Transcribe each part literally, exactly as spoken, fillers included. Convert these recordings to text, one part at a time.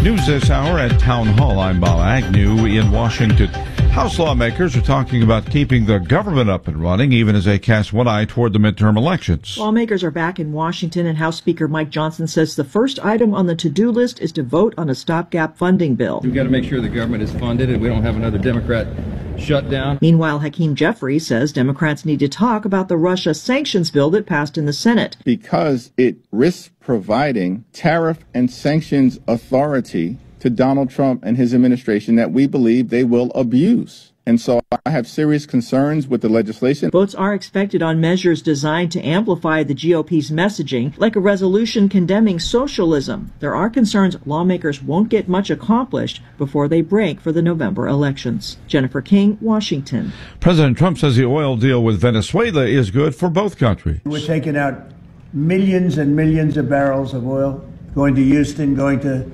News this hour at Town Hall. I'm Bob Agnew in Washington. House lawmakers are talking about keeping the government up and running, even as they cast one eye toward the midterm elections. Lawmakers are back in Washington, and House Speaker Mike Johnson says the first item on the to-do list is to vote on a stopgap funding bill. We've got to make sure the government is funded and we don't have another Democrat shutdown. Meanwhile, Hakeem Jeffries says Democrats need to talk about the Russia sanctions bill that passed in the Senate. Because it risks providing tariff and sanctions authority to Donald Trump and his administration that we believe they will abuse. And so I have serious concerns with the legislation. Votes are expected on measures designed to amplify the G O P's messaging, like a resolution condemning socialism. There are concerns lawmakers won't get much accomplished before they break for the November elections. Jennifer King, Washington. President Trump says the oil deal with Venezuela is good for both countries. We're taking out millions and millions of barrels of oil, going to Houston, going to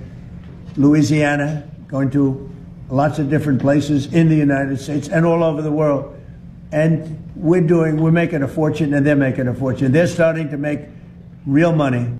Louisiana, going to lots of different places in the United States and all over the world. And we're doing, we're making a fortune, and they're making a fortune. They're starting to make real money.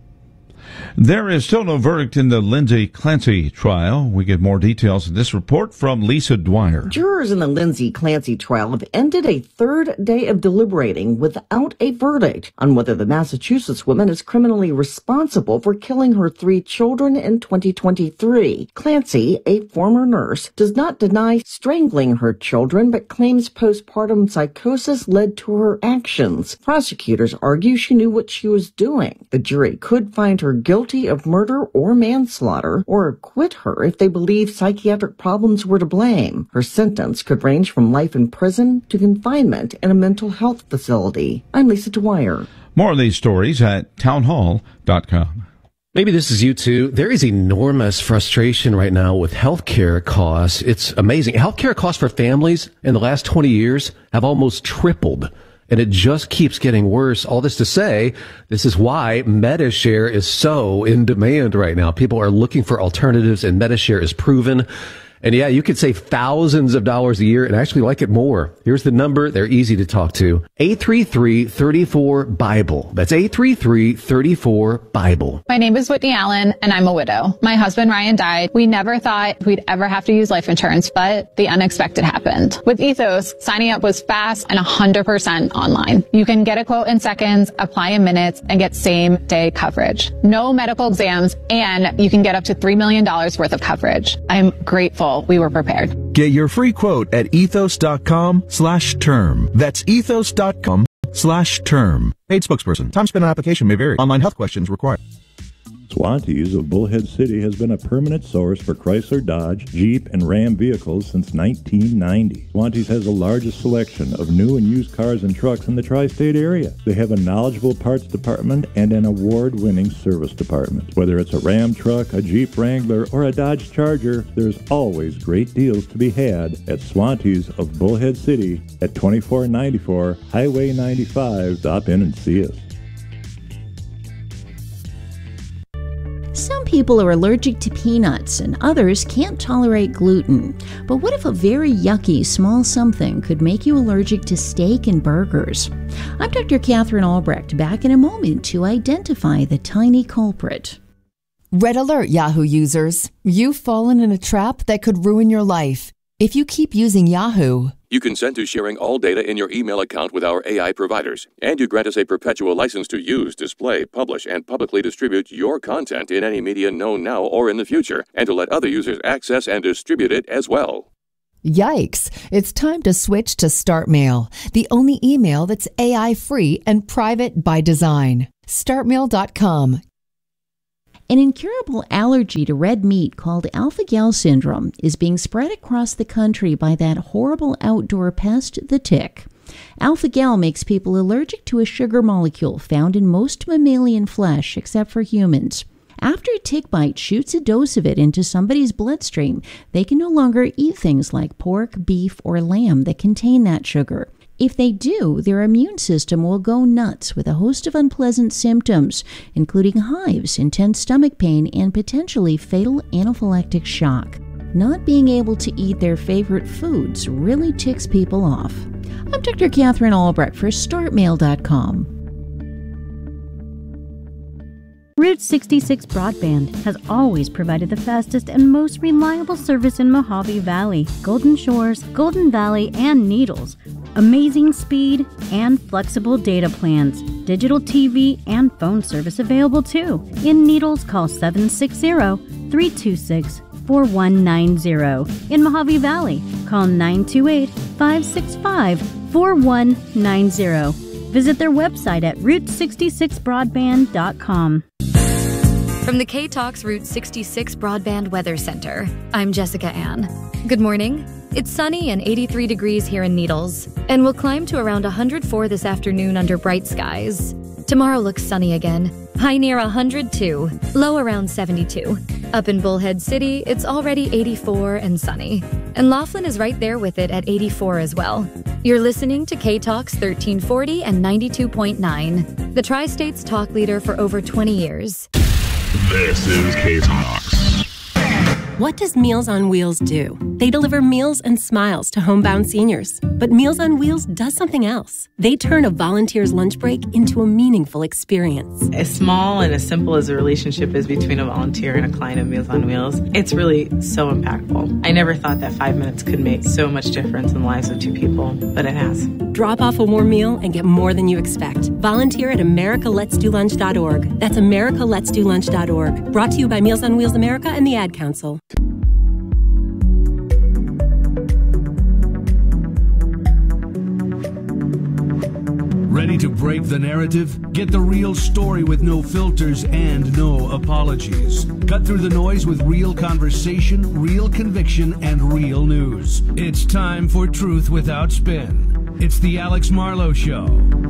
There is still no verdict in the Lindsay Clancy trial. We get more details in this report from Lisa Dwyer. Jurors in the Lindsay Clancy trial have ended a third day of deliberating without a verdict on whether the Massachusetts woman is criminally responsible for killing her three children in twenty twenty-three. Clancy, a former nurse, does not deny strangling her children, but claims postpartum psychosis led to her actions. Prosecutors argue she knew what she was doing. The jury could find her guilty of murder or manslaughter, or acquit her if they believe psychiatric problems were to blame. Her sentence could range from life in prison to confinement in a mental health facility. I'm Lisa Dwyer. More of these stories at townhall dot com. Maybe this is you too. There is enormous frustration right now with healthcare costs. It's amazing. Healthcare costs for families in the last twenty years have almost tripled. And it just keeps getting worse. All this to say, this is why Medi-Share is so in demand right now. People are looking for alternatives, and Medi-Share is proven. And yeah, you could save thousands of dollars a year and actually like it more. Here's the number. They're easy to talk to. eight three three, three four, BIBLE. That's eight three three, three four, BIBLE. My name is Whitney Allen, and I'm a widow. My husband, Ryan, died. We never thought we'd ever have to use life insurance, but the unexpected happened. With Ethos, signing up was fast and one hundred percent online. You can get a quote in seconds, apply in minutes, and get same-day coverage. No medical exams, and you can get up to three million dollars worth of coverage. I'm grateful we were prepared. Get your free quote at ethos.com slash term. That's ethos.com slash term. Paid spokesperson. Time spent on application may vary. Online health questions required. Swantees of Bullhead City has been a permanent source for Chrysler, Dodge, Jeep, and Ram vehicles since nineteen ninety. Swantees has the largest selection of new and used cars and trucks in the tri-state area. They have a knowledgeable parts department and an award-winning service department. Whether it's a Ram truck, a Jeep Wrangler, or a Dodge Charger, there's always great deals to be had at Swantees of Bullhead City at twenty-four ninety-four Highway ninety-five. Stop in and see us. Some people are allergic to peanuts and others can't tolerate gluten. But what if a very yucky small something could make you allergic to steak and burgers? I'm Doctor Catherine Albrecht, back in a moment to identify the tiny culprit. Red alert, Yahoo users. You've fallen in a trap that could ruin your life. If you keep using Yahoo, you consent to sharing all data in your email account with our A I providers, and you grant us a perpetual license to use, display, publish, and publicly distribute your content in any media known now or in the future, and to let other users access and distribute it as well. Yikes! It's time to switch to StartMail, the only email that's A I-free and private by design. start mail dot com. An incurable allergy to red meat called alpha-gal syndrome is being spread across the country by that horrible outdoor pest, the tick. Alpha-gal makes people allergic to a sugar molecule found in most mammalian flesh except for humans. After a tick bite shoots a dose of it into somebody's bloodstream, they can no longer eat things like pork, beef, or lamb that contain that sugar. If they do, their immune system will go nuts with a host of unpleasant symptoms, including hives, intense stomach pain, and potentially fatal anaphylactic shock. Not being able to eat their favorite foods really ticks people off. I'm Doctor Catherine Albrecht for start mail dot com. Route sixty-six Broadband has always provided the fastest and most reliable service in Mojave Valley, Golden Shores, Golden Valley, and Needles. Amazing speed and flexible data plans. Digital T V and phone service available too. In Needles, call seven six zero, three two six, four one nine zero. In Mojave Valley, call nine two eight, five six five, four one nine zero. Visit their website at route sixty-six broadband dot com. From the K-Talks Route sixty-six Broadband Weather Center, I'm Jessica Ann. Good morning. It's sunny and eighty-three degrees here in Needles, and we'll climb to around one hundred four this afternoon under bright skies. Tomorrow looks sunny again. High near one hundred two, low around seventy-two. Up in Bullhead City, it's already eighty-four and sunny. And Laughlin is right there with it at eighty-four as well. You're listening to K-Talks thirteen forty and ninety-two point nine, the Tri-State's talk leader for over twenty years. This is K-Talks. What does Meals on Wheels do? They deliver meals and smiles to homebound seniors. But Meals on Wheels does something else. They turn a volunteer's lunch break into a meaningful experience. As small and as simple as a relationship is between a volunteer and a client of Meals on Wheels, it's really so impactful. I never thought that five minutes could make so much difference in the lives of two people, but it has. Drop off a warm meal and get more than you expect. Volunteer at america lets do lunch dot org. That's america lets do lunch dot org. Brought to you by Meals on Wheels America and the Ad Council. Ready to break the narrative? Get the real story with no filters and no apologies. Cut through the noise with real conversation, real conviction, and real news. It's time for Truth Without Spin. It's the Alex Marlowe Show.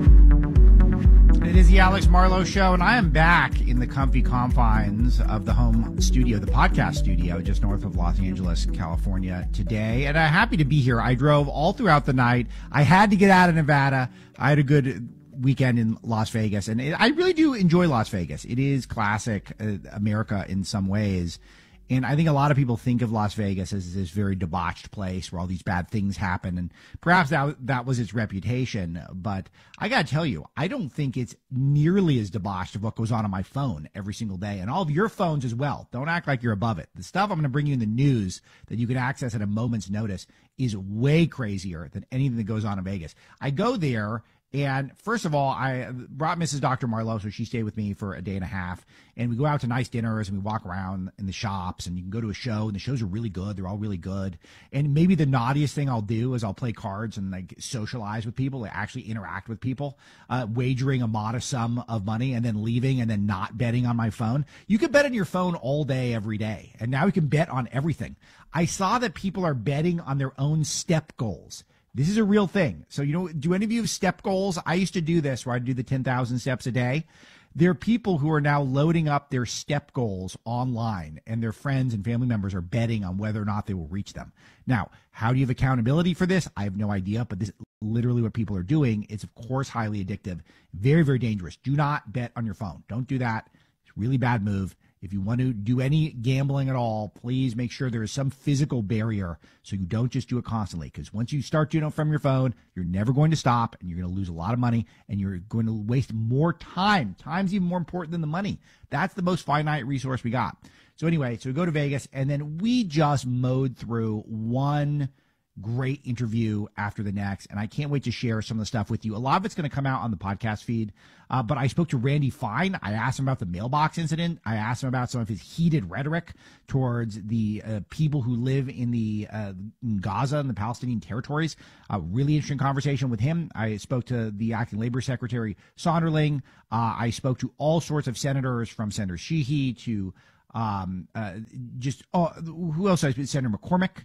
It is the Alex Marlowe Show, and I am back in the comfy confines of the home studio, the podcast studio, just north of Los Angeles, California today. And I'm happy to be here. I drove all throughout the night. I had to get out of Nevada. I had a good weekend in Las Vegas, and it, I really do enjoy Las Vegas. It is classic uh, America in some ways. And I think a lot of people think of Las Vegas as this very debauched place where all these bad things happen. And perhaps that, that was its reputation. But I got to tell you, I don't think it's nearly as debauched of what goes on on my phone every single day. And all of your phones as well. Don't act like you're above it. The stuff I'm going to bring you in the news that you can access at a moment's notice is way crazier than anything that goes on in Vegas. I go there. And first of all, I brought Missus Doctor Marlowe, so she stayed with me for a day and a half. And we go out to nice dinners and we walk around in the shops, and you can go to a show, and the shows are really good. They're all really good. And maybe the naughtiest thing I'll do is I'll play cards and like socialize with people, like actually interact with people, uh, wagering a modest sum of money and then leaving and then not betting on my phone. You can bet on your phone all day, every day. And now you can bet on everything. I saw that people are betting on their own step goals. This is a real thing. So, you know, do any of you have step goals? I used to do this where I'd do the ten thousand steps a day. There are people who are now loading up their step goals online, and their friends and family members are betting on whether or not they will reach them. Now, how do you have accountability for this? I have no idea, but this is literally what people are doing. It's, of course, highly addictive, very, very dangerous. Do not bet on your phone. Don't do that. It's a really bad move. If you want to do any gambling at all, please make sure there is some physical barrier so you don't just do it constantly. Because once you start doing it from your phone, you're never going to stop, and you're going to lose a lot of money, and you're going to waste more time. Time's even more important than the money. That's the most finite resource we got. So anyway, so we go to Vegas, and then we just mowed through one great interview after the next, and I can't wait to share some of the stuff with you. A lot of it's going to come out on the podcast feed, uh, but I spoke to Randy Fine. I asked him about the mailbox incident. I asked him about some of his heated rhetoric towards the uh, people who live in the uh, in Gaza and the Palestinian territories. A really interesting conversation with him. I spoke to the acting labor secretary, Sonderling. Uh, I spoke to all sorts of senators, from Senator Sheehy to um, uh, just, oh, who else? I spoke to Senator McCormick.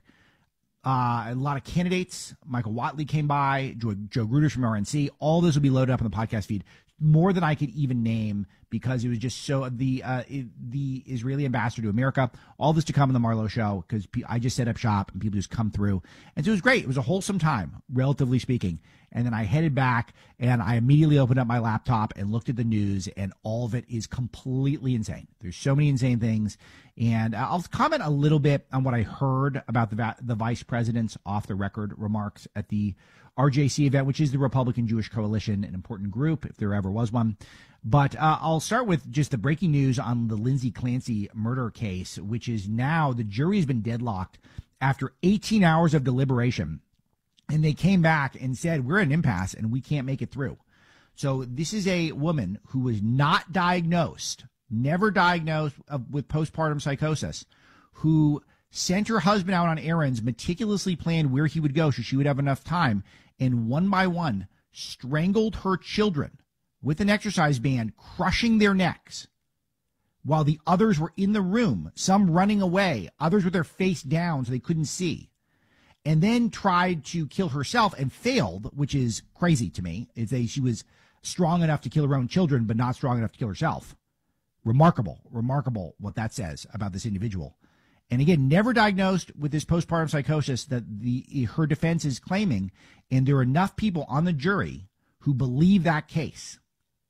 Uh, a lot of candidates. Michael Watley came by, Joe, Joe Gruders from R N C. All those will be loaded up on the podcast feed. More than I could even name, because it was just so, the uh, it, the Israeli ambassador to America, all this to come on the Marlowe Show, because I just set up shop and people just come through. And so it was great. It was a wholesome time, relatively speaking. And then I headed back, and I immediately opened up my laptop and looked at the news, and all of it is completely insane. There's so many insane things. And I'll comment a little bit on what I heard about the the vice president's off-the-record remarks at the R J C event, which is the Republican Jewish Coalition, an important group, if there ever was one. But uh, I'll start with just the breaking news on the Lindsay Clancy murder case, which is now the jury has been deadlocked after eighteen hours of deliberation. And they came back and said, we're in an impasse and we can't make it through. So this is a woman who was not diagnosed, never diagnosed uh, with postpartum psychosis, who sent her husband out on errands, meticulously planned where he would go so she would have enough time, and one by one strangled her children with an exercise band, crushing their necks, while the others were in the room, some running away, others with their face down so they couldn't see, and then tried to kill herself and failed, which is crazy to me. It's a, she was strong enough to kill her own children, but not strong enough to kill herself. Remarkable, remarkable what that says about this individual. And again, never diagnosed with this postpartum psychosis that the her defense is claiming, and there are enough people on the jury who believe that case.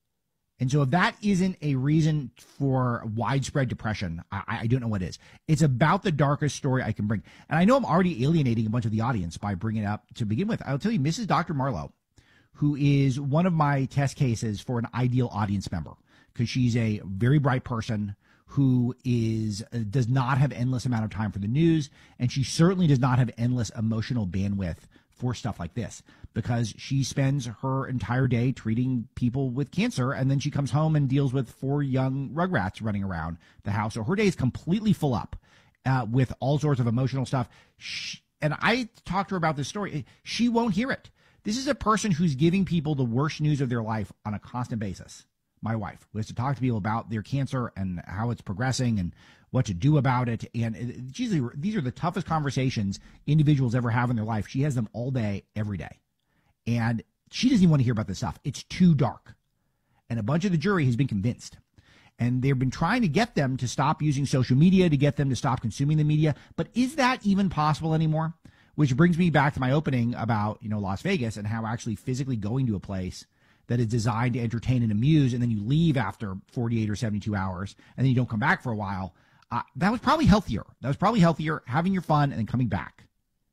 And so if that isn't a reason for widespread depression, I, I don't know what is. It's about the darkest story I can bring. And I know I'm already alienating a bunch of the audience by bringing it up to begin with. I'll tell you, Missus Doctor Marlowe, who is one of my test cases for an ideal audience member, because she's a very bright person who is uh, does not have endless amount of time for the news, and she certainly does not have endless emotional bandwidth for stuff like this, because she spends her entire day treating people with cancer, and then she comes home and deals with four young rugrats running around the house. So her day is completely full up uh, with all sorts of emotional stuff. She, and I talked to her about this story. She won't hear it. This is a person who's giving people the worst news of their life on a constant basis. My wife, who has to talk to people about their cancer and how it's progressing and what to do about it. And geez, these are the toughest conversations individuals ever have in their life. She has them all day, every day. And she doesn't even want to hear about this stuff. It's too dark. And a bunch of the jury has been convinced. And they've been trying to get them to stop using social media, to get them to stop consuming the media. But is that even possible anymore? Which brings me back to my opening about, you know, Las Vegas and how actually physically going to a place that is designed to entertain and amuse, and then you leave after forty-eight or seventy-two hours, and then you don't come back for a while. Uh, that was probably healthier. That was probably healthier, having your fun and then coming back.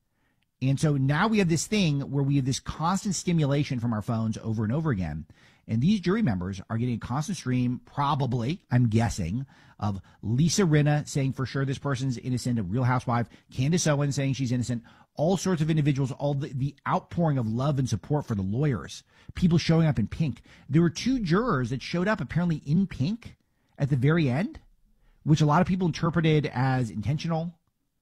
And so now we have this thing where we have this constant stimulation from our phones over and over again. And these jury members are getting a constant stream, probably, I'm guessing, of Lisa Rinna saying for sure this person's innocent, a Real Housewife, Candace Owens saying she's innocent, all sorts of individuals, all the, the outpouring of love and support for the lawyers, people showing up in pink. There were two jurors that showed up apparently in pink at the very end, which a lot of people interpreted as intentional.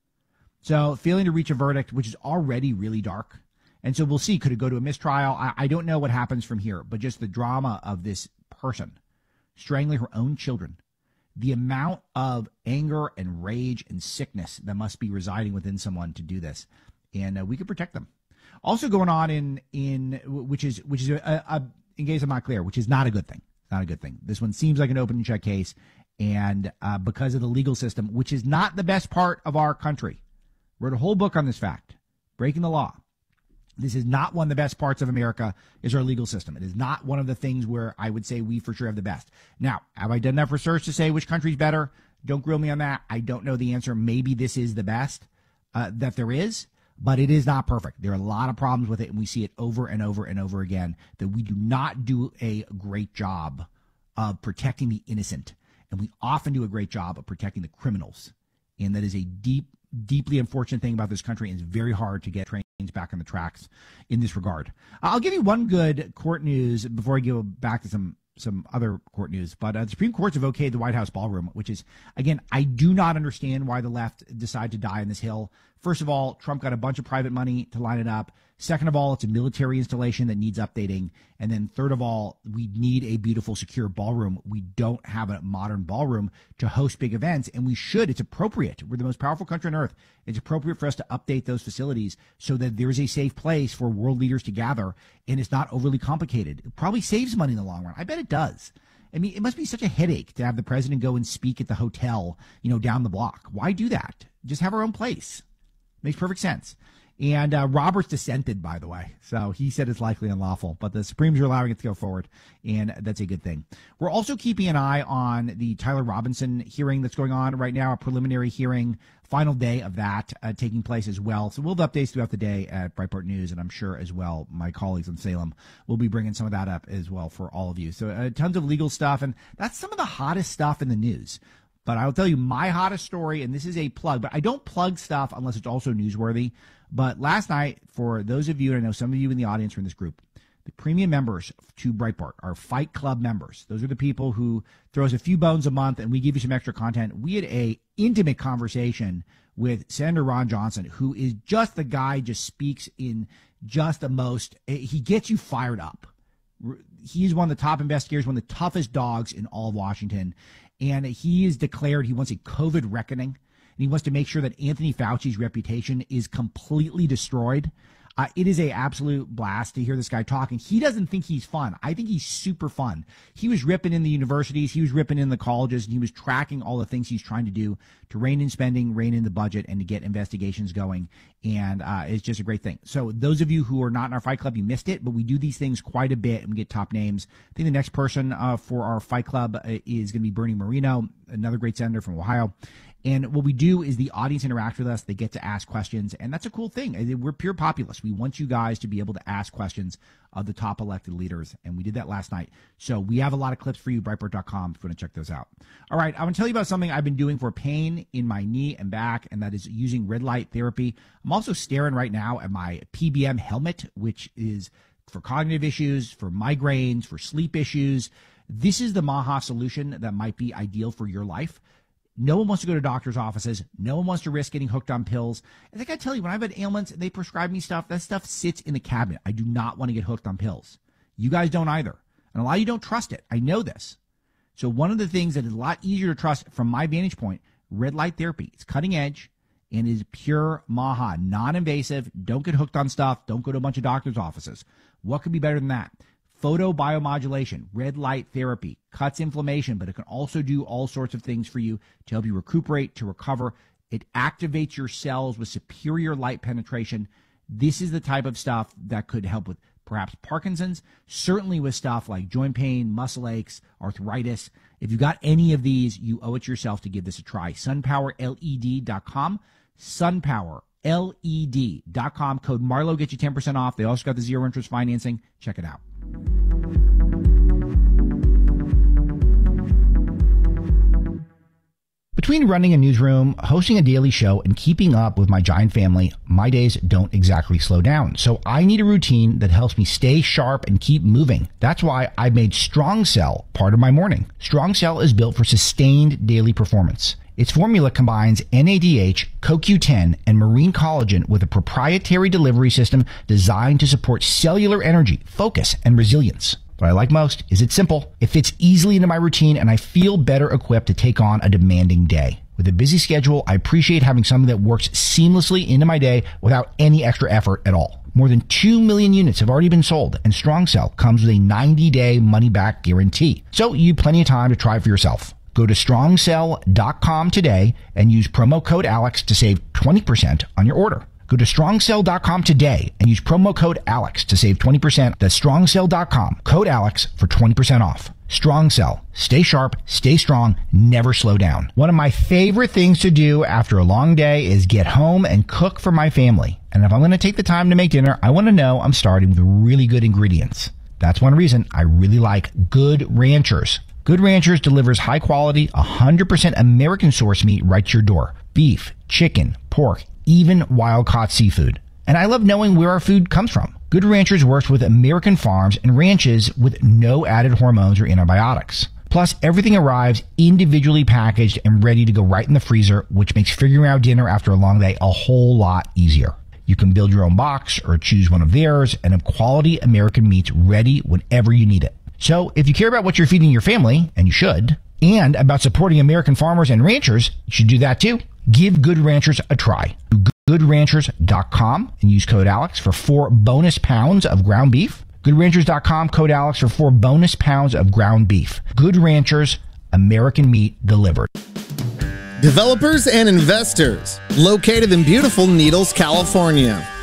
So failing to reach a verdict, which is already really dark. And so we'll see. Could it go to a mistrial? I, I don't know what happens from here, but just the drama of this person strangling her own children, the amount of anger and rage and sickness that must be residing within someone to do this. And uh, we could protect them. Also going on in, in, which is, which is a, a, in case I'm not clear, which is not a good thing. It's not a good thing. This one seems like an open and shut case. And, uh, because of the legal system, which is not the best part of our country. Wrote a whole book on this fact, Breaking the Law. This is not one of the best parts of America is our legal system. It is not one of the things where I would say we for sure have the best. Now, have I done enough research to say which country's better? Don't grill me on that. I don't know the answer. Maybe this is the best uh, that there is, but it is not perfect. There are a lot of problems with it, and we see it over and over and over again, that we do not do a great job of protecting the innocent, and we often do a great job of protecting the criminals. And that is a deep, deeply unfortunate thing about this country, and it's very hard to get trains back on the tracks in this regard. I'll give you one good court news before I go back to some some other court news. But uh, the Supreme Court's have okayed the White House ballroom, which is, again, I do not understand why the left decided to die on this hill. First of all, Trump got a bunch of private money to line it up. Second of all, it's a military installation that needs updating. And then third of all, we need a beautiful, secure ballroom. We don't have a modern ballroom to host big events, and we should. It's appropriate. We're the most powerful country on earth. It's appropriate for us to update those facilities so that there's a safe place for world leaders to gather, and it's not overly complicated. It probably saves money in the long run. I bet it does. I mean, it must be such a headache to have the president go and speak at the hotel, you know, down the block. Why do that? Just have our own place. Makes perfect sense. And uh, Roberts dissented, by the way. So he said it's likely unlawful, but the Supremes are allowing it to go forward, and that's a good thing. We're also keeping an eye on the Tyler Robinson hearing that's going on right now, a preliminary hearing, final day of that uh, taking place as well. So we'll have updates throughout the day at Breitbart News, and I'm sure as well my colleagues in Salem will be bringing some of that up as well for all of you. So uh, tons of legal stuff, and that's some of the hottest stuff in the news. But I'll tell you my hottest story, and this is a plug, but I don't plug stuff unless it's also newsworthy. But last night, for those of you, and I know some of you in the audience are in this group, the premium members to Breitbart are Fight Club members. Those are the people who throw us a few bones a month, and we give you some extra content. We had a intimate conversation with Senator Ron Johnson, who is just the guy, just speaks in just the most, he gets you fired up. He's one of the top investigators, one of the toughest dogs in all of Washington. And he has declared he wants a COVID reckoning. And he wants to make sure that Anthony Fauci's reputation is completely destroyed. Uh, it is a absolute blast to hear this guy talking. He doesn't think he's fun. I think he's super fun. He was ripping in the universities. He was ripping in the colleges. And he was tracking all the things he's trying to do to rein in spending, rein in the budget, and to get investigations going. And uh, it's just a great thing. So those of you who are not in our Fight Club, you missed it. But we do these things quite a bit, and we get top names. I think the next person uh, for our Fight Club is going to be Bernie Moreno, another great senator from Ohio. And what we do is the audience interact with us. They get to ask questions, and that's a cool thing. We're pure populists. We want you guys to be able to ask questions of the top elected leaders, and we did that last night. So we have a lot of clips for you, Breitbart dot com, if you want to check those out. All right, I want to tell you about something I've been doing for pain in my knee and back, and that is using red light therapy. I'm also staring right now at my P B M helmet, which is for cognitive issues, for migraines, for sleep issues. This is the Maha solution that might be ideal for your life. No one wants to go to doctor's offices. No one wants to risk getting hooked on pills. I think I tell you, when I've had ailments and they prescribe me stuff, that stuff sits in the cabinet. I do not want to get hooked on pills. You guys don't either. And a lot of you don't trust it. I know this. So one of the things that is a lot easier to trust from my vantage point, red light therapy. It's cutting edge and is pure Maha, non-invasive. Don't get hooked on stuff. Don't go to a bunch of doctor's offices. What could be better than that? Photobiomodulation, red light therapy, cuts inflammation, but it can also do all sorts of things for you to help you recuperate, to recover. It activates your cells with superior light penetration. This is the type of stuff that could help with perhaps Parkinson's, certainly with stuff like joint pain, muscle aches, arthritis. If you got any of these, you owe it yourself to give this a try. sunpower L E D dot com, sunpower L E D dot com. Code Marlowe gets you ten percent off. They also got the zero interest financing. Check it out. Between running a newsroom, hosting a daily show, and keeping up with my giant family, my days don't exactly slow down. So I need a routine that helps me stay sharp and keep moving. That's why I made Strong Cell part of my morning. Strong Cell is built for sustained daily performance. Its formula combines N A D H, C O Q ten, and marine collagen with a proprietary delivery system designed to support cellular energy, focus, and resilience. What I like most is it's simple. It fits easily into my routine, and I feel better equipped to take on a demanding day. With a busy schedule, I appreciate having something that works seamlessly into my day without any extra effort at all. More than two million units have already been sold, and Strong Cell comes with a ninety day money-back guarantee. So you have plenty of time to try it for yourself. Go to strong cell dot com today and use promo code Alex to save twenty percent on your order. Go to strong cell dot com today and use promo code Alex to save twenty percent. That's strong cell dot com, code Alex for twenty percent off. Strong Cell. Stay sharp, stay strong, never slow down. One of my favorite things to do after a long day is get home and cook for my family. And if I'm going to take the time to make dinner, I want to know I'm starting with really good ingredients. That's one reason I really like Good Ranchers. Good Ranchers delivers high quality, one hundred percent American source meat right to your door. Beef, chicken, pork, even wild-caught seafood. And I love knowing where our food comes from. Good Ranchers works with American farms and ranches with no added hormones or antibiotics. Plus, everything arrives individually packaged and ready to go right in the freezer, which makes figuring out dinner after a long day a whole lot easier. You can build your own box or choose one of theirs and have quality American meats ready whenever you need it. So if you care about what you're feeding your family, and you should, and about supporting American farmers and ranchers, you should do that too. Give Good Ranchers a try. good ranchers dot com and use code Alex for four bonus pounds of ground beef. good ranchers dot com, code Alex for four bonus pounds of ground beef. Good Ranchers, American meat delivered. Developers and investors located in beautiful Needles, California.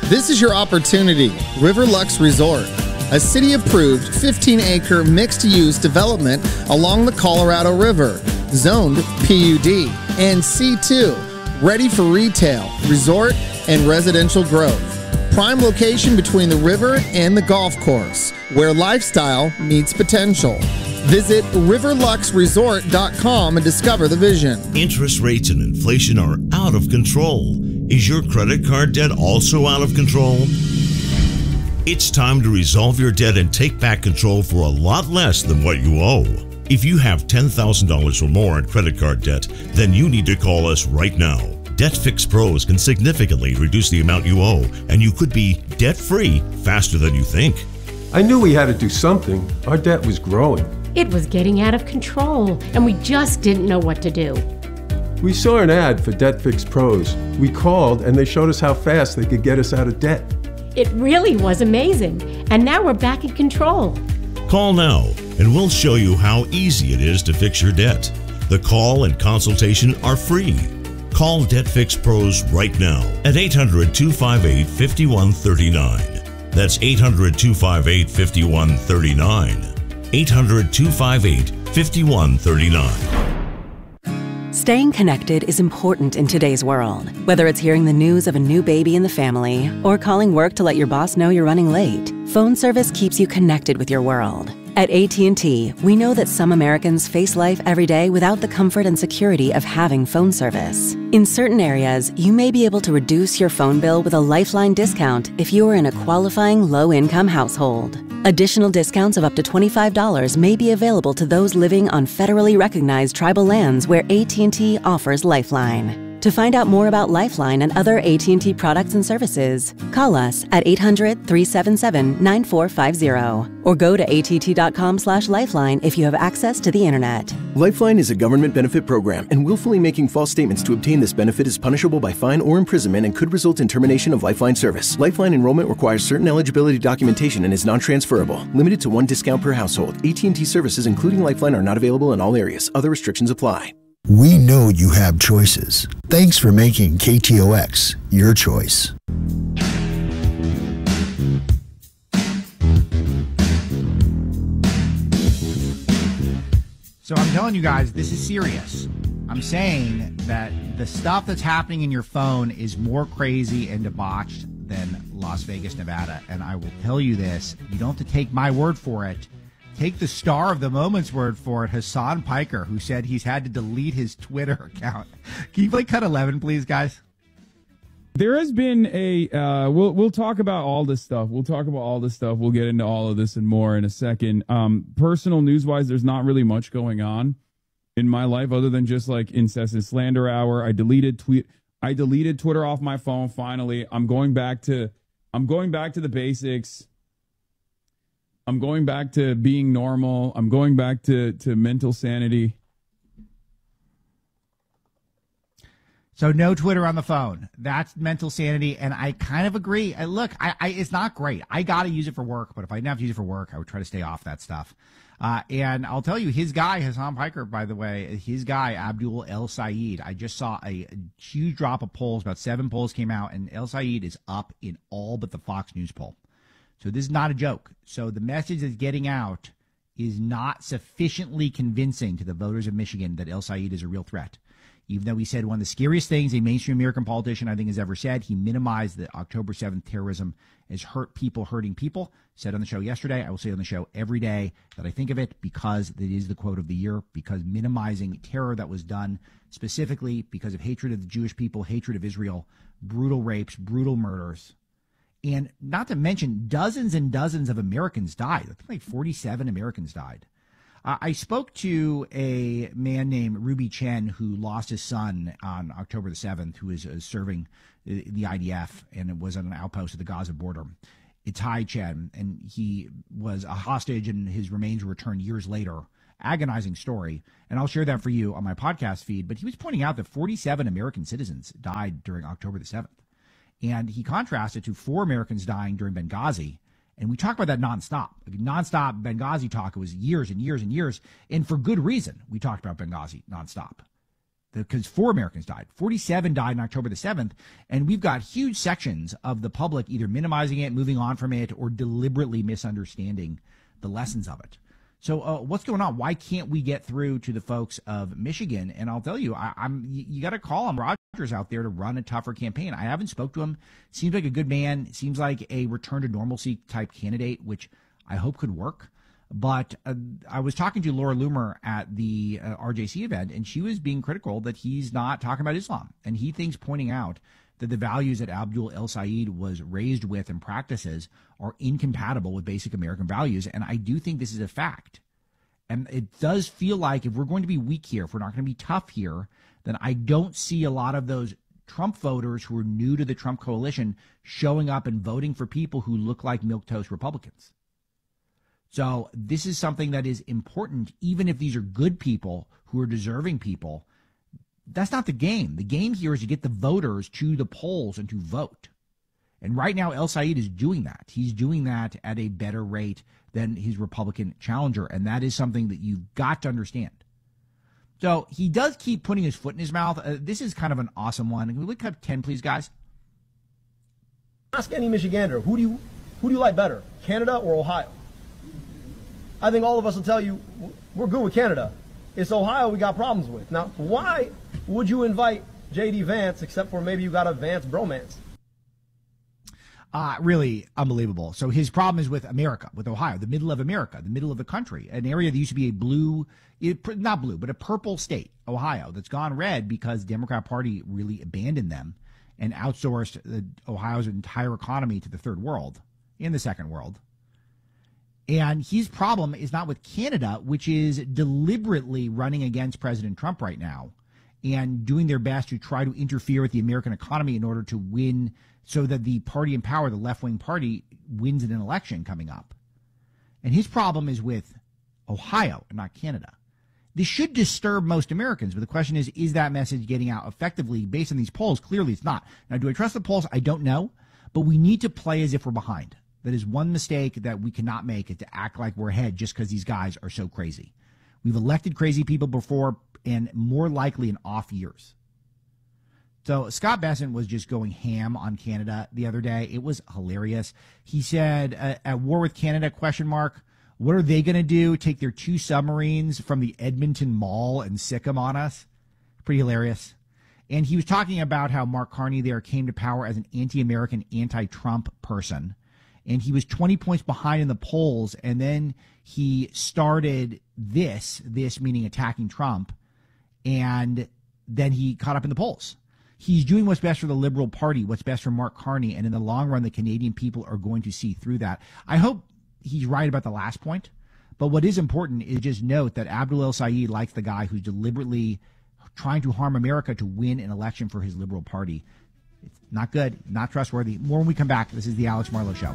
This is your opportunity. Riverlux Resort, a city-approved fifteen-acre mixed-use development along the Colorado River, zoned P U D and C two, ready for retail, resort, and residential growth. Prime location between the river and the golf course, where lifestyle meets potential. Visit river lux resort dot com and discover the vision. Interest rates and inflation are out of control. Is your credit card debt also out of control? It's time to resolve your debt and take back control for a lot less than what you owe. If you have ten thousand dollars or more in credit card debt, then you need to call us right now. DebtFix Pros can significantly reduce the amount you owe, and you could be debt-free faster than you think. I knew we had to do something. Our debt was growing. It was getting out of control, and we just didn't know what to do. We saw an ad for DebtFix Pros. We called, and they showed us how fast they could get us out of debt. It really was amazing, and now we're back in control. Call now, and we'll show you how easy it is to fix your debt. The call and consultation are free. Call DebtFix Pros right now at eight hundred, two five eight, five one three nine. That's eight hundred, two five eight, five one three nine. eight hundred, two five eight, five one three nine. Staying connected is important in today's world. Whether it's hearing the news of a new baby in the family or calling work to let your boss know you're running late, phone service keeps you connected with your world. At A T and T, we know that some Americans face life every day without the comfort and security of having phone service. In certain areas, you may be able to reduce your phone bill with a Lifeline discount if you are in a qualifying low-income household. Additional discounts of up to twenty-five dollars may be available to those living on federally recognized tribal lands where A T and T offers Lifeline. To find out more about Lifeline and other A T and T products and services, call us at eight hundred, three seven seven, nine four five zero or go to A T T dot com slash lifeline if you have access to the internet. Lifeline is a government benefit program, and willfully making false statements to obtain this benefit is punishable by fine or imprisonment and could result in termination of Lifeline service. Lifeline enrollment requires certain eligibility documentation and is non-transferable. Limited to one discount per household. A T and T services, including Lifeline, are not available in all areas. Other restrictions apply. We know you have choices. Thanks for making K T O X your choice. So I'm telling you guys, this is serious. I'm saying that the stuff that's happening in your phone is more crazy and debauched than Las Vegas, Nevada. And I will tell you this, you don't have to take my word for it. Take the star of the moment's word for it, Hassan Piker, who said he's had to delete his Twitter account. Can you play cut eleven, please, guys? There has been a, uh, we'll we'll talk about all this stuff. We'll talk about all this stuff. We'll get into all of this and more in a second. Um, personal news-wise, there's not really much going on in my life other than just like incessant slander hour. I deleted tweet. I deleted Twitter off my phone. Finally, I'm going back to, I'm going back to the basics. I'm going back to being normal. I'm going back to, to mental sanity. So no Twitter on the phone. That's mental sanity, and I kind of agree. I, look, I, I, it's not great. I got to use it for work, but if I didn't have to use it for work, I would try to stay off that stuff. Uh, and I'll tell you, his guy, Hassan Piker, by the way, his guy, Abdul El Sayed, I just saw a, a huge drop of polls. About seven polls came out, and El Sayed is up in all but the Fox News poll. So this is not a joke. So the message that's getting out is not sufficiently convincing to the voters of Michigan that El Sayed is a real threat. Even though he said one of the scariest things a mainstream American politician, I think, has ever said, he minimized the October seventh terrorism as hurt people hurting people. Said on the show yesterday, I will say on the show every day that I think of it because it is the quote of the year, because minimizing terror that was done specifically because of hatred of the Jewish people, hatred of Israel, brutal rapes, brutal murders. And not to mention, dozens and dozens of Americans died. I think like forty-seven Americans died. Uh, I spoke to a man named Ruby Chen who lost his son on October the seventh, who is uh, serving the, the I D F, and it was on an outpost at the Gaza border. Itai Chen, and he was a hostage, and his remains were returned years later. Agonizing story, and I'll share that for you on my podcast feed. But he was pointing out that forty-seven American citizens died during October the seventh. And he contrasted to four Americans dying during Benghazi. And we talk about that nonstop. Nonstop Benghazi talk. It was years and years and years. And for good reason, we talked about Benghazi nonstop. because four Americans died. forty-seven died on October the seventh, and we've got huge sections of the public either minimizing it, moving on from it, or deliberately misunderstanding the lessons of it. So uh, what's going on? Why can't we get through to the folks of Michigan? And I'll tell you, I, I'm you, you got to call on Rogers out there to run a tougher campaign. I haven't spoke to him. Seems like a good man. Seems like a return to normalcy type candidate, which I hope could work. But uh, I was talking to Laura Loomer at the uh, R J C event, and she was being critical that he's not talking about Islam. And he thinks pointing out that the values that Abdul El-Sayed was raised with and practices are incompatible with basic American values. And I do think this is a fact. And it does feel like if we're going to be weak here, if we're not going to be tough here, then I don't see a lot of those Trump voters who are new to the Trump coalition showing up and voting for people who look like milquetoast Republicans. So this is something that is important, even if these are good people who are deserving people. That's not the game. The game here is to get the voters to the polls and to vote. And right now, El-Sayed is doing that. He's doing that at a better rate than his Republican challenger. And that is something that you've got to understand. So he does keep putting his foot in his mouth. Uh, this is kind of an awesome one. Can we look up ten, please, guys? Ask any Michigander, who do you who do you like better, Canada or Ohio? I think all of us will tell you we're good with Canada. It's Ohio we got problems with. Now, why would you invite J D Vance except for maybe you got a Vance bromance? Uh, really unbelievable. So his problem is with America, with Ohio, the middle of America, the middle of the country, an area that used to be a blue, not blue, but a purple state, Ohio, that's gone red because the Democrat Party really abandoned them and outsourced the, Ohio's entire economy to the third world and the second world. And his problem is not with Canada, which is deliberately running against President Trump right now and doing their best to try to interfere with the American economy in order to win, so that the party in power, the left-wing party, wins in an election coming up. And his problem is with Ohio and not Canada. This should disturb most Americans, but the question is, is that message getting out effectively based on these polls? Clearly it's not. Now, do I trust the polls? I don't know, but we need to play as if we're behind. That is one mistake that we cannot make, is to act like we're ahead just because these guys are so crazy. We've elected crazy people before, and more likely in off years. So Scott Bessent was just going ham on Canada the other day. It was hilarious. He said, uh, at war with Canada, question mark, what are they going to do? Take their two submarines from the Edmonton Mall and sick them on us? Pretty hilarious. And he was talking about how Mark Carney there came to power as an anti-American, anti-Trump person. And he was twenty points behind in the polls. And then he started this, this meaning attacking Trump. And then he caught up in the polls. He's doing what's best for the Liberal Party, what's best for Mark Carney. And in the long run, the Canadian people are going to see through that. I hope he's right about the last point. But what is important is just note that Abdul El-Sayed likes the guy who's deliberately trying to harm America to win an election for his Liberal Party. It's not good, not trustworthy. More when we come back. This is the Alex Marlow Show.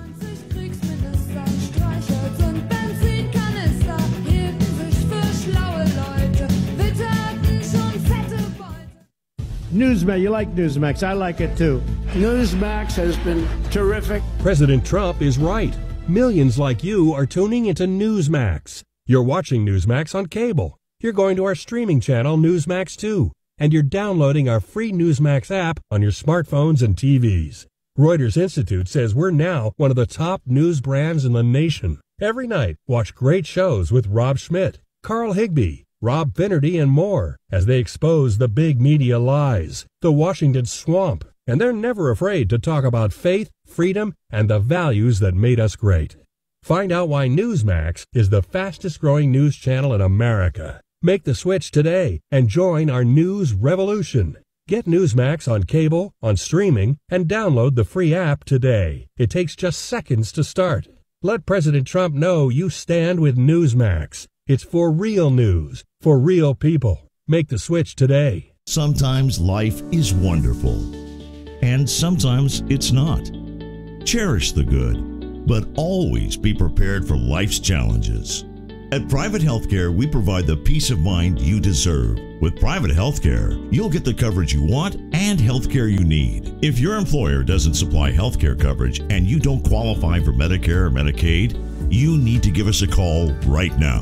Newsmax, you like Newsmax. I like it too. Newsmax has been terrific. President Trump is right. Millions like you are tuning into Newsmax. You're watching Newsmax on cable. You're going to our streaming channel, Newsmax two. And you're downloading our free Newsmax app on your smartphones and T Vs. Reuters Institute says we're now one of the top news brands in the nation. Every night, watch great shows with Rob Schmidt, Carl Higbie, Rob Finnerty, and more as they expose the big media lies, the Washington swamp, and they're never afraid to talk about faith, freedom, and the values that made us great. Find out why Newsmax is the fastest growing news channel in America. Make the switch today and join our news revolution. Get Newsmax on cable, on streaming, and download the free app today. It takes just seconds to start. Let President Trump know you stand with Newsmax. It's for real news, for real people. Make the switch today. Sometimes life is wonderful, and sometimes it's not. Cherish the good, but always be prepared for life's challenges. At Private Healthcare, we provide the peace of mind you deserve. With Private Healthcare, you'll get the coverage you want and healthcare you need. If your employer doesn't supply healthcare coverage and you don't qualify for Medicare or Medicaid, you need to give us a call right now.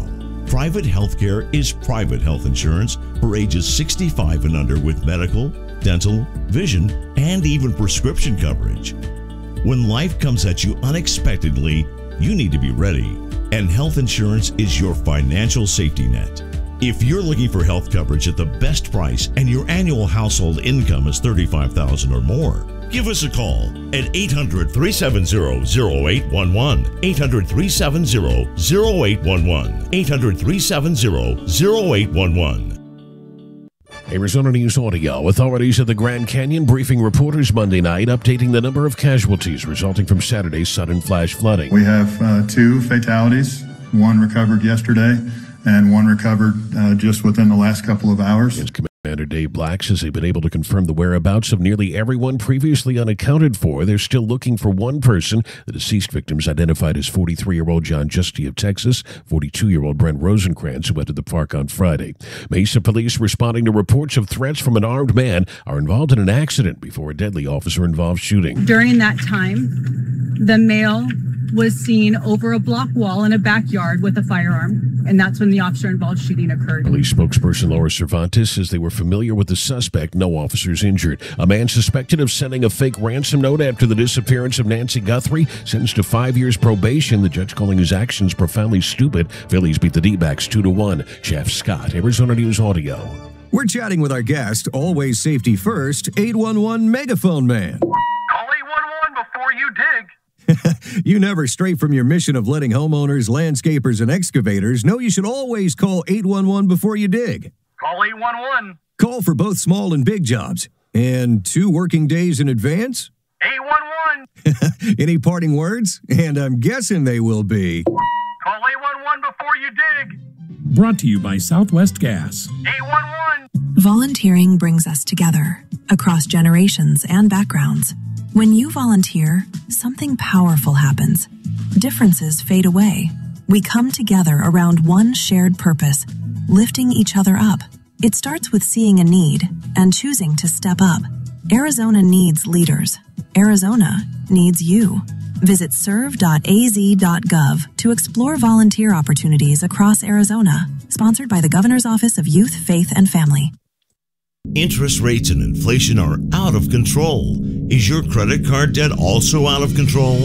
Private healthcare is private health insurance for ages sixty-five and under with medical, dental, vision, and even prescription coverage. When life comes at you unexpectedly, you need to be ready, and health insurance is your financial safety net. If you're looking for health coverage at the best price and your annual household income is thirty-five thousand dollars or more, give us a call at eight hundred, three seven zero, zero eight one one, eight hundred, three seven zero, zero eight one one, eight hundred, three seven zero, zero eight one one. Arizona News Audio. Authorities at the Grand Canyon briefing reporters Monday night, updating the number of casualties resulting from Saturday's sudden flash flooding. We have uh, two fatalities, one recovered yesterday and one recovered uh, just within the last couple of hours. Commander Dave Black says they've been able to confirm the whereabouts of nearly everyone previously unaccounted for. They're still looking for one person. The deceased victims identified as forty-three-year-old John Justy of Texas, forty-two-year-old Brent Rosencrantz, who entered the park on Friday. Mesa police, responding to reports of threats from an armed man, are involved in an accident before a deadly officer-involved shooting. During that time, the male was seen over a block wall in a backyard with a firearm, and that's when the officer-involved shooting occurred. Police spokesperson Laura Cervantes says they were familiar with the suspect. No officers injured. A man suspected of sending a fake ransom note after the disappearance of Nancy Guthrie, sentenced to five years probation. The judge calling his actions profoundly stupid. Phillies beat the D-backs two to one. Jeff Scott, Arizona News Audio. We're chatting with our guest, always safety first, eight one one Megaphone Man. Call eight one one before you dig. You never stray from your mission of letting homeowners, landscapers, and excavators know you should always call eight one one before you dig. Call eight one one. Call for both small and big jobs. And two working days in advance? eight one one. Any parting words? And I'm guessing they will be. Call eight one one before you dig. Brought to you by Southwest Gas. eight one one. Volunteering brings us together, across generations and backgrounds. When you volunteer, something powerful happens. Differences fade away. We come together around one shared purpose, lifting each other up. It starts with seeing a need and choosing to step up. Arizona needs leaders. Arizona needs you. Visit serve dot a z dot gov to explore volunteer opportunities across Arizona. Sponsored by the Governor's Office of Youth, Faith, and Family. Interest rates and inflation are out of control. Is your credit card debt also out of control?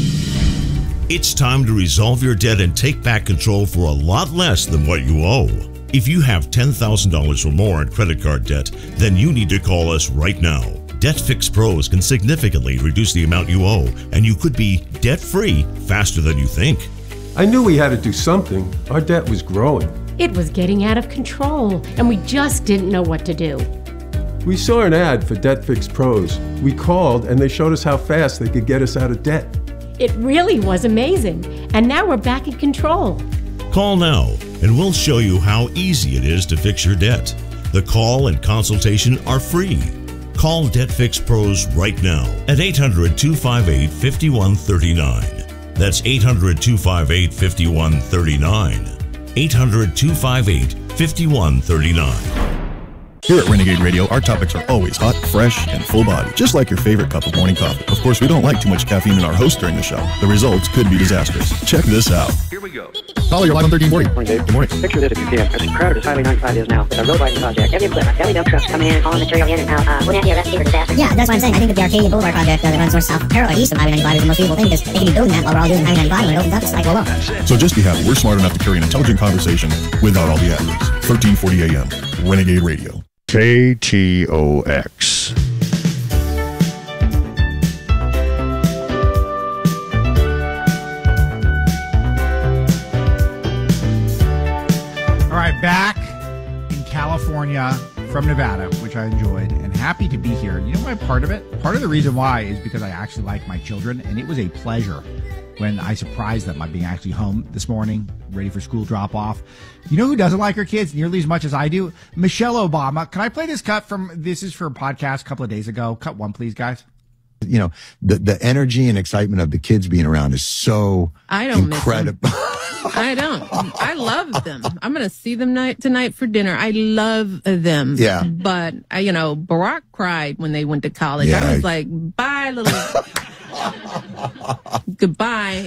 It's time to resolve your debt and take back control for a lot less than what you owe. If you have ten thousand dollars or more in credit card debt, then you need to call us right now. DebtFix Pros can significantly reduce the amount you owe, and you could be debt-free faster than you think. I knew we had to do something. Our debt was growing. It was getting out of control, and we just didn't know what to do. We saw an ad for DebtFix Pros. We called, and they showed us how fast they could get us out of debt. It really was amazing, and now we're back in control. Call now, and we'll show you how easy it is to fix your debt. The call and consultation are free. Call DebtFix Pros right now at eight hundred, two five eight, five one three nine. That's eight hundred, two five eight, five one three nine. eight hundred, two five eight, five one three nine. Here at Renegade Radio, our topics are always hot, fresh, and full body, just like your favorite cup of morning coffee. Of course, we don't like too much caffeine in our host during the show. The results could be disastrous. Check this out. Here we go. Caller, you're live on thirteen forty. Morning, Dave. Good morning. Picture this if you can. As crowded as Highway ninety-five is now, the road widening project, every equipment, every dump trucks coming in, hauling material in and out. Uh, wouldn't that be a recipe for disaster? Yeah, that's what I'm saying. I think that the Arcadia Boulevard project uh, that runs north, south, parallel east of Highway ninety-five is the most beautiful thing because they can be building that while we're all doing Highway ninety-five. When it opens up, it's like, well, look. So just be happy. We're smart enough to carry an intelligent conversation without all the additives. thirteen forty A M. Renegade Radio. K T O X. All right, back in California from Nevada, which I enjoyed, and happy to be here. You know why part of it? Part of the reason why is because I actually like my children, and it was a pleasure when I surprised them by being actually home this morning, ready for school drop-off. You know who doesn't like her kids nearly as much as I do? Michelle Obama. Can I play this cut from, this is for a podcast a couple of days ago. Cut one, please, guys. You know, the the energy and excitement of the kids being around is so I don't incredible. Miss them. I don't. I love them. I'm going to see them night tonight for dinner. I love them. Yeah. But, uh, you know, Barack cried when they went to college. Yeah, I was I- like, bye, little... Goodbye.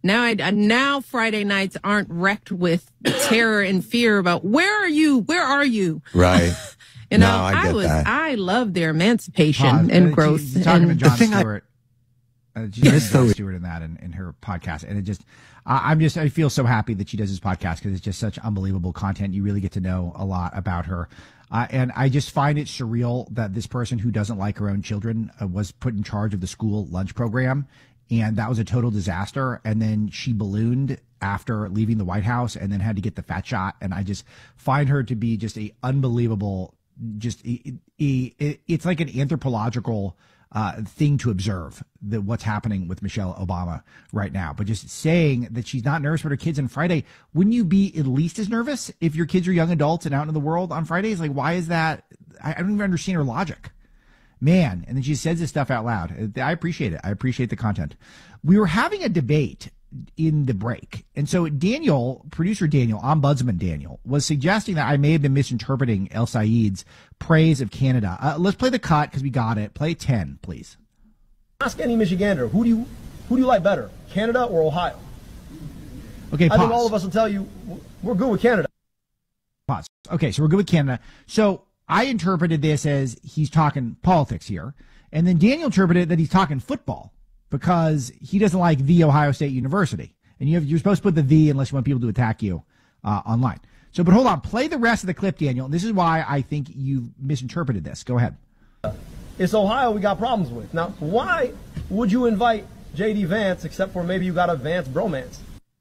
Now, I, now Friday nights aren't wrecked with terror and fear about where are you? Where are you? Right. You know, No, I get was, that. I love their emancipation Pause. and Uh, she- growth. she's talking and to Jon thing I- Stewart. Uh, she's talking to Jon Stewart in that in, in her podcast, and it just, I I'm just, I feel so happy that she does this podcast because it's just such unbelievable content. You really get to know a lot about her, uh, and I just find it surreal that this person who doesn't like her own children uh, was put in charge of the school lunch program, and that was a total disaster. And then she ballooned after leaving the White House, and then had to get the fat shot. And I just find her to be just a unbelievable. Just a, a, a, it's like an anthropological uh, thing to observe that what's happening with Michelle Obama right now. But just saying that she's not nervous with her kids on Friday, wouldn't you be at least as nervous if your kids are young adults and out in the world on Fridays? Like, why is that? I, I don't even understand her logic, man. And then she says this stuff out loud. I appreciate it. I appreciate the content. We were having a debate in the break. And so Daniel, producer Daniel, Ombudsman Daniel, was suggesting that I may have been misinterpreting El Sayed's praise of Canada. Uh, let's play the cut because we got it. Play ten, please. Ask any Michigander, who do you who do you like better, Canada or Ohio? Okay, I think pause. all of us will tell you we're good with Canada. Pause. Okay, so we're good with Canada. So I interpreted this as he's talking politics here. And then Daniel interpreted that he's talking football because he doesn't like the Ohio State University. And you have, you're supposed to put the the unless you want people to attack you uh, online. So, but hold on. Play the rest of the clip, Daniel. And this is why I think you misinterpreted this. Go ahead. It's Ohio we got problems with. Now, why would you invite J D Vance except for maybe you got a Vance bromance?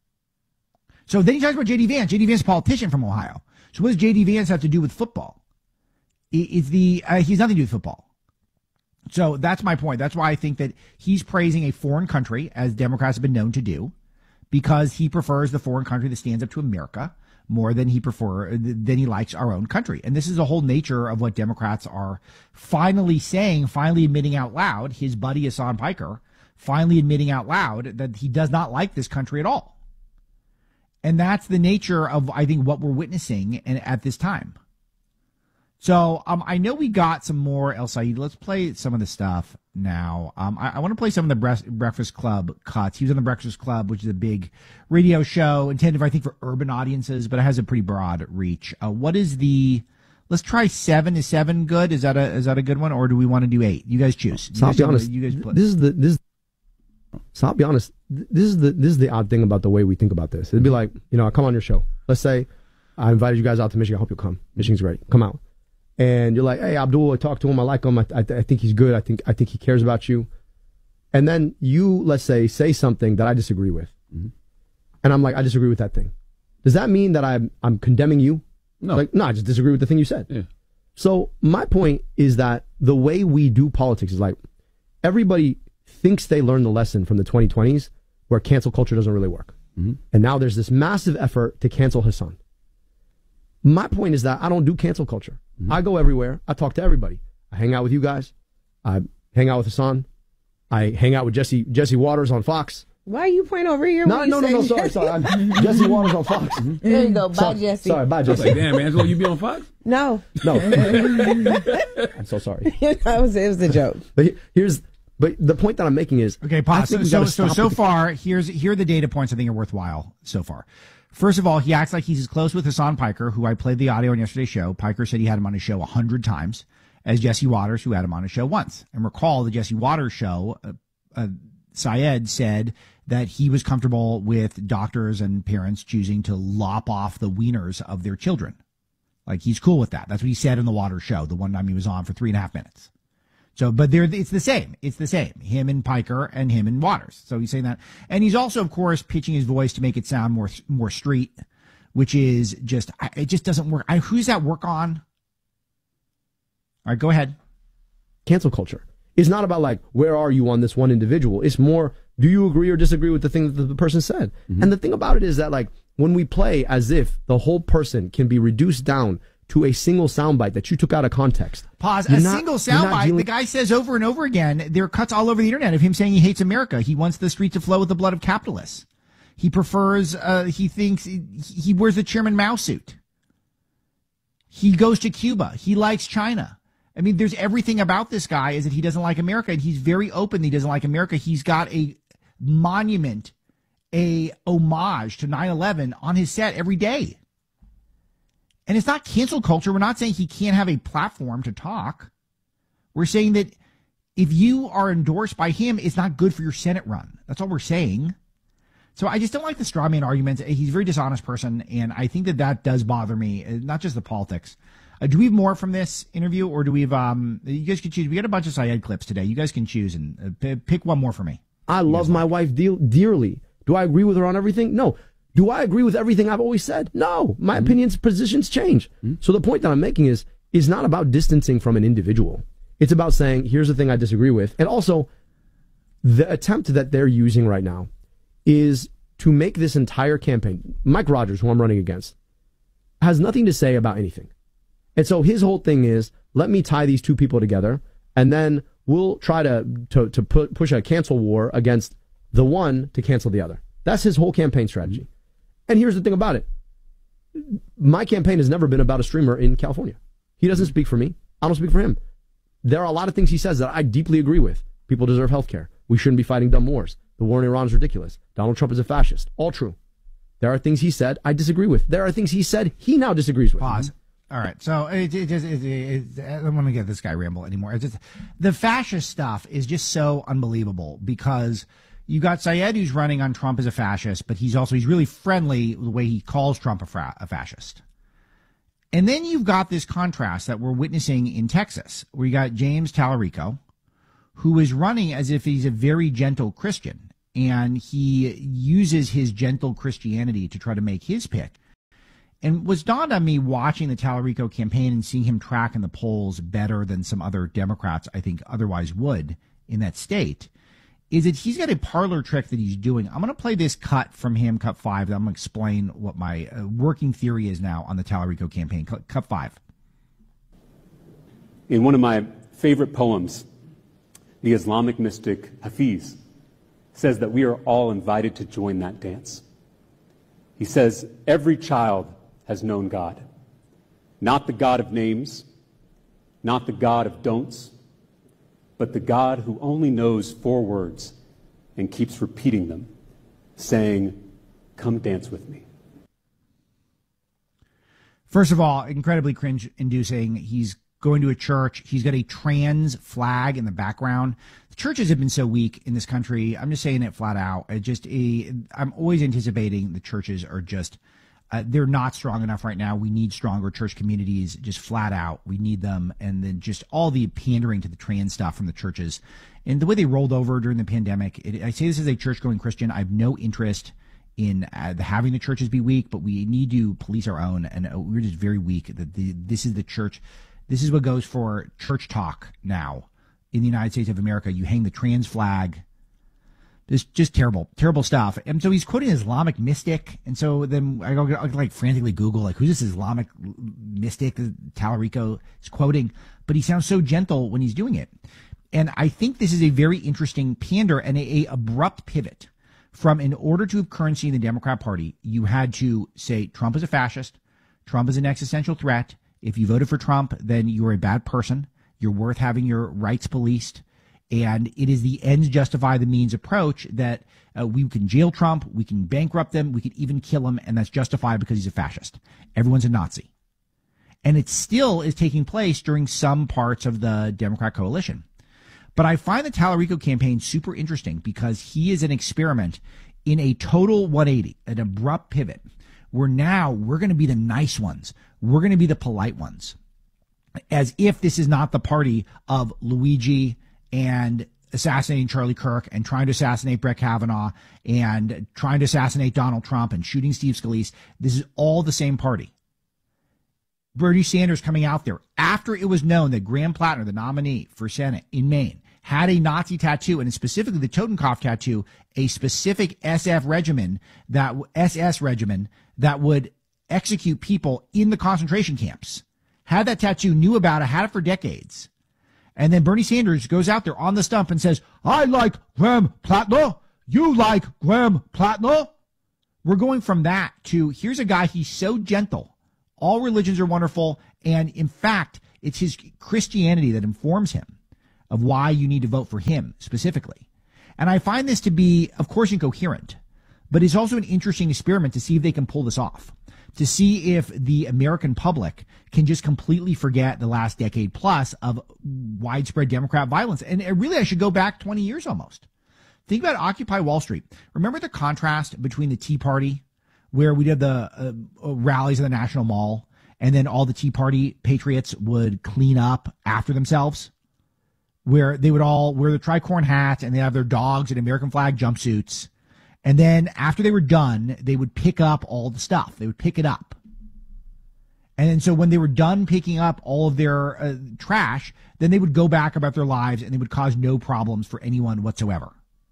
So then he talks about J D Vance. J D Vance is a politician from Ohio. So what does J D Vance have to do with football? Is the uh, he's nothing to do with football. So that's my point. That's why I think that he's praising a foreign country, as Democrats have been known to do, because he prefers the foreign country that stands up to America more than he prefer than he likes our own country. And this is the whole nature of what Democrats are finally saying, finally admitting out loud. His buddy Hassan Piker finally admitting out loud that he does not like this country at all. And that's the nature of, I think, what we're witnessing and at this time. So um, I know we got some more El Sayed. Let's play some of the stuff now. Um, I, I want to play some of the Bre- Breakfast Club cuts. He was on the Breakfast Club, which is a big radio show intended, I think, for urban audiences, but it has a pretty broad reach. Uh, what is the? Let's try seven. Is seven good? Is that a is that a good one, or do we want to do eight? You guys choose. You So I'll guys be tell me honest. what You guys play. This is the this. So I'll be honest. This is the this is the odd thing about the way we think about this. It'd be like, you know, I come on your show. Let's say I invited you guys out to Michigan. I hope you'll come. Michigan's great. Come out. And you're like, hey, Abdul, I talked to him. I like him. I, I, I think he's good. I think I think he cares about you. And then you, let's say, say something that I disagree with. Mm-hmm. And I'm like, I disagree with that thing. Does that mean that I'm I'm condemning you? No. Like, no, I just disagree with the thing you said. Yeah. So my point is that the way we do politics is like everybody thinks they learned the lesson from the twenty twenties where cancel culture doesn't really work. Mm-hmm. And now there's this massive effort to cancel Hassan. My point is that I don't do cancel culture. Mm-hmm. I go everywhere. I talk to everybody. I hang out with you guys. I hang out with Hassan. I hang out with Jesse Jesse Waters on Fox. Why are you pointing over here? No, when you no, no, say no, sorry, Jesse? sorry. I'm Jesse Waters on Fox. There you go. Bye, sorry, Jesse. Sorry, bye, I was Jesse. like, damn, Angelo, you be on Fox? No. No. I'm so sorry. That was, it was a joke. But he- here's, but the point that I'm making is, Okay, I pause. think So, we so, gotta so, stop so with the- far, here's here are the data points I think are worthwhile so far. First of all, he acts like he's as close with Hassan Piker, who I played the audio on yesterday's show. Piker said he had him on his show a hundred times, as Jesse Waters, who had him on his show once. And recall the Jesse Waters show, uh, uh, Syed said that he was comfortable with doctors and parents choosing to lop off the wieners of their children. Like, he's cool with that. That's what he said in the Waters show, the one time he was on for three and a half minutes. So, but they're, it's the same. It's the same. Him and Piker and him and Waters. So he's saying that. And he's also, of course, pitching his voice to make it sound more, more street, which is just, I- it just doesn't work. I, who's that work on? All right, go ahead. Cancel culture. It's not about like, where are you on this one individual? It's more, do you agree or disagree with the thing that the person said? And the thing about it is that like, when we play as if the whole person can be reduced down to a single soundbite that you took out of context. Pause. You're A not- single you're not soundbite. dealing- The guy says over and over again, there are cuts all over the internet of him saying he hates America. He wants the street to flow with the blood of capitalists. He prefers, uh, he thinks, he, he wears the Chairman Mao suit. He goes to Cuba. He likes China. I mean, there's everything about this guy is that he doesn't like America, and he's very open that he doesn't like America. He's got a monument, a homage to nine eleven on his set every day. And it's not cancel culture. We're not saying he can't have a platform to talk. We're saying that if you are endorsed by him, it's not good for your Senate run. That's all we're saying. So I just don't like the straw man arguments. He's a very dishonest person, and I think that that does bother me, not just the politics. Uh, do we have more from this interview, or do we have, um, you guys can choose. We got a bunch of Syed clips today. You guys can choose and uh, p- pick one more for me. I love my wife de- dearly. Do I agree with her on everything? No. Do I agree with everything I've always said? No. My mm-hmm. opinions, positions change. Mm-hmm. So the point that I'm making is, is not about distancing from an individual. It's about saying, here's the thing I disagree with. And also, the attempt that they're using right now is to make this entire campaign, Mike Rogers, who I'm running against, has nothing to say about anything. And so his whole thing is, let me tie these two people together, and then we'll try to to, to put, push a cancel war against the one to cancel the other. That's his whole campaign strategy. And here's the thing about it. My campaign has never been about a streamer in California. He doesn't speak for me. I don't speak for him. There are a lot of things he says that I deeply agree with. People deserve health care. We shouldn't be fighting dumb wars. The war in Iran is ridiculous. Donald Trump is a fascist. All true. There are things he said I disagree with. There are things he said he now disagrees with. Pause. All right. So it, it just, it, it, it, I don't want to get this guy ramble anymore. It's just, the fascist stuff is just so unbelievable because you got Syed who's running on Trump as a fascist, but he's also, he's really friendly the way he calls Trump a, fra- a fascist. And then you've got this contrast that we're witnessing in Texas, where you got James Tallarico, who is running as if he's a very gentle Christian, and he uses his gentle Christianity to try to make his pick. And what's dawned on me watching the Tallarico campaign and seeing him track in the polls better than some other Democrats I think otherwise would in that state, is that he's got a parlor trick that he's doing. I'm going to play this cut from him, cut five. I'm going to explain what my uh, working theory is now on the Tallarico campaign. Cut, cut five. In one of my favorite poems, the Islamic mystic Hafiz says that we are all invited to join that dance. He says, every child has known God, not the God of names, not the God of don'ts, but the God who only knows four words and keeps repeating them, saying, come dance with me. First of all, incredibly cringe-inducing. He's going to a church. He's got a trans flag in the background. The churches have been so weak in this country. I'm just saying it flat out. It just a, I'm always anticipating the churches are just, uh, they're not strong enough right now. We need stronger church communities, just flat out. We need them. And then just all the pandering to the trans stuff from the churches. And the way they rolled over during the pandemic, it, I say this as a church-going Christian. I have no interest in uh, having the churches be weak, but we need to police our own. And uh, we're just very weak. The, the, this is the church. This is what goes for church talk now in the United States of America. You hang the trans flag. It's just terrible, terrible stuff. And so he's quoting an Islamic mystic. And so then I go I like frantically Google, like, who's this Islamic mystic Tallarico is quoting? But he sounds so gentle when he's doing it. And I think this is a very interesting pander and a, a abrupt pivot from, in order to have currency in the Democrat Party, you had to say Trump is a fascist. Trump is an existential threat. If you voted for Trump, then you're a bad person. You're worth having your rights policed. And it is the ends justify the means approach that uh, we can jail Trump, we can bankrupt them, we could even kill him, and that's justified because he's a fascist. Everyone's a Nazi. And it still is taking place during some parts of the Democrat coalition. But I find the Tallarico campaign super interesting because he is an experiment in a total one eighty, an abrupt pivot, where now we're going to be the nice ones. We're going to be the polite ones. As if this is not the party of Luigi and assassinating Charlie Kirk and trying to assassinate Brett Kavanaugh and trying to assassinate Donald Trump and shooting Steve Scalise. This is all the same party. Bernie Sanders coming out there after it was known that Graham Plattner, the nominee for Senate in Maine, had a Nazi tattoo, and specifically the Totenkopf tattoo, a specific S F regimen, that S S regimen that would execute people in the concentration camps. Had that tattoo, knew about it, had it for decades. And then Bernie Sanders goes out there on the stump and says, I like Graham Plattner. You like Graham Plattner. We're going from that to, here's a guy, he's so gentle. All religions are wonderful. And in fact, it's his Christianity that informs him of why you need to vote for him specifically. And I find this to be, of course, incoherent, But it's also an interesting experiment to see if they can pull this off, to see if the American public can just completely forget the last decade plus of widespread Democrat violence. And really, I should go back twenty years almost. Think about Occupy Wall Street. Remember the contrast between the Tea Party, where we'd have the uh, rallies at the National Mall, and then all the Tea Party patriots would clean up after themselves, where they would all wear the tricorn hats and they have their dogs in American flag jumpsuits. And then after they were done, they would pick up all the stuff. They would pick it up. And then so when they were done picking up all of their uh, trash, then they would go back about their lives and they would cause no problems for anyone whatsoever.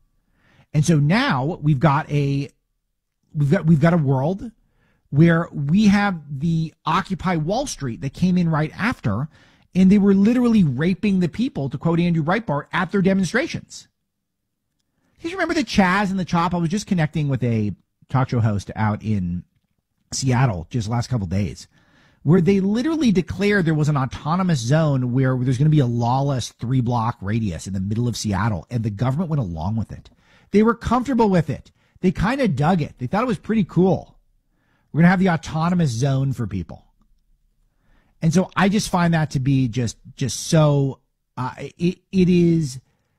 And so now we've got a we've got we've got a world where we have the Occupy Wall Street that came in right after, and they were literally raping the people, to quote Andrew Breitbart, at their demonstrations. You guys remember the Chaz and the Chop? I was just connecting with a talk show host out in Seattle just the last couple of days, where they literally declared there was an autonomous zone where there's going to be a lawless three-block radius in the middle of Seattle, and the government went along with it. They were comfortable with it. They kind of dug it. They thought it was pretty cool. We're going to have the autonomous zone for people. And so I just find that to be just just so uh, it it is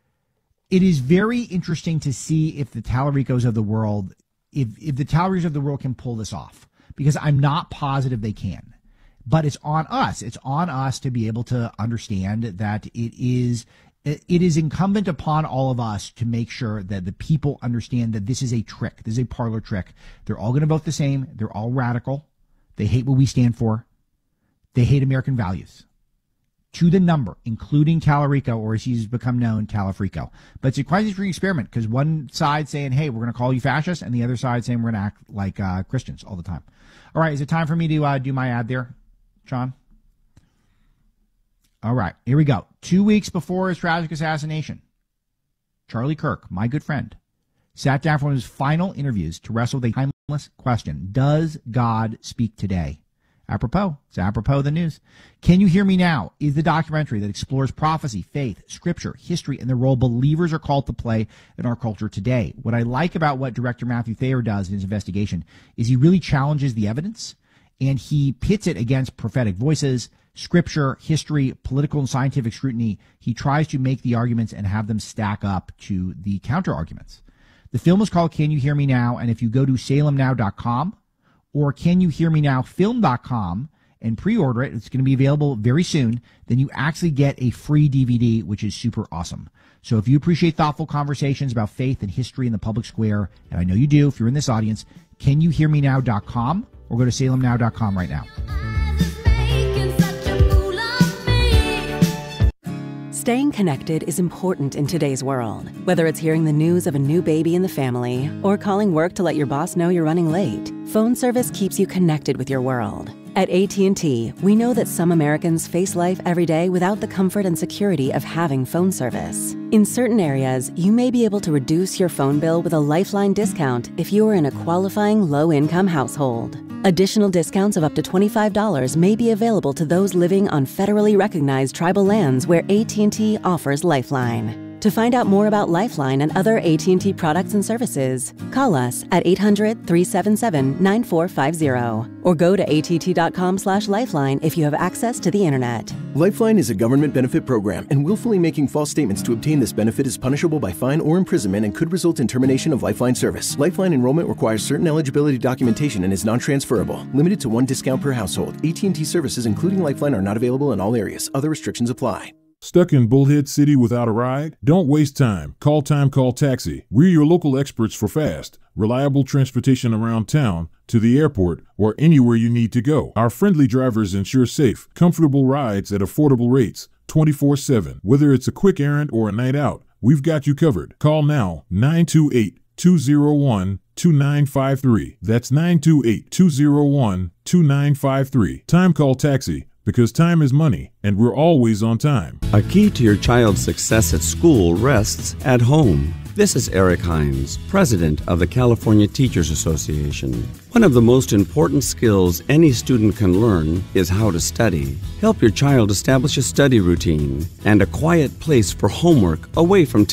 it is very interesting to see if the Tallaricos of the world, if if the Tallaricos of the world can pull this off, because I'm not positive they can. But it's on us. It's on us to be able to understand that it is it is incumbent upon all of us to make sure that the people understand that this is a trick. This is a parlor trick. They're all going to vote the same. They're all radical. They hate what we stand for. They hate American values. To the number, including Tallarico, or as he's become known, Talafrico. But it's a quite interesting experiment, because one side saying, hey, we're going to call you fascists, and the other side saying we're going to act like uh, Christians all the time. All right, is it time for me to uh, do my ad there, Sean? All right, here we go. Two weeks before his tragic assassination, Charlie Kirk, my good friend, sat down for one of his final interviews to wrestle with a timeless question. Does God speak today? Apropos. It's apropos of the news. Can You Hear Me Now is the documentary that explores prophecy, faith, scripture, history, and the role believers are called to play in our culture today. What I like about what director Matthew Thayer does in his investigation is he really challenges the evidence, and he pits it against prophetic voices, scripture, history, political and scientific scrutiny. He tries to make the arguments and have them stack up to the counter arguments. The film is called Can You Hear Me Now? And if you go to salem now dot com or can you hear me now film dot com and pre-order it, it's going to be available very soon, then you actually get a free D V D, which is super awesome. So if you appreciate thoughtful conversations about faith and history in the public square, and I know you do if you're in this audience, can you hear me now dot com or go to salem now dot com right now. Staying connected is important in today's world. Whether it's hearing the news of a new baby in the family or calling work to let your boss know you're running late, phone service keeps you connected with your world. At A T and T, we know that some Americans face life every day without the comfort and security of having phone service. In certain areas, you may be able to reduce your phone bill with a Lifeline discount if you are in a qualifying low-income household. Additional discounts of up to twenty-five dollars may be available to those living on federally recognized tribal lands where A T and T offers Lifeline. To find out more about Lifeline and other A T and T products and services, call us at eight hundred, three seven seven, nine four five zero or go to A T T dot com slash lifeline if you have access to the internet. Lifeline is a government benefit program, and willfully making false statements to obtain this benefit is punishable by fine or imprisonment and could result in termination of Lifeline service. Lifeline enrollment requires certain eligibility documentation and is non-transferable. Limited to one discount per household. A T and T services, including Lifeline, are not available in all areas. Other restrictions apply. Stuck in Bullhead City without a ride? Don't waste time. Call Time Call Taxi. We're your local experts for fast, reliable transportation around town, to the airport, or anywhere you need to go. Our friendly drivers ensure safe, comfortable rides at affordable rates, twenty-four seven. Whether it's a quick errand or a night out, we've got you covered. Call now, nine two eight, two zero one, two nine five three. That's nine two eight, two zero one, two nine five three. Time Call Taxi. Because time is money, and we're always on time. A key to your child's success at school rests at home. This is Eric Hines, president of the California Teachers Association. One of the most important skills any student can learn is how to study. Help your child establish a study routine and a quiet place for homework away from